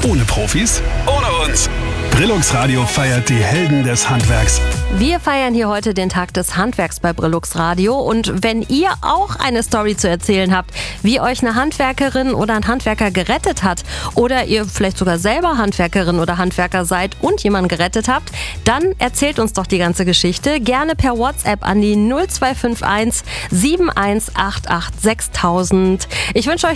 Ohne Profis, ohne uns. Brillux Radio feiert die Helden des Handwerks. Wir feiern hier heute den Tag des Handwerks bei Brillux Radio. Und wenn ihr auch eine Story zu erzählen habt, wie euch eine Handwerkerin oder ein Handwerker gerettet hat oder ihr vielleicht sogar selber Handwerkerin oder Handwerker seid und jemanden gerettet habt, dann erzählt uns doch die ganze Geschichte. Gerne per WhatsApp an die 0251 7188 6000. Ich wünsche euch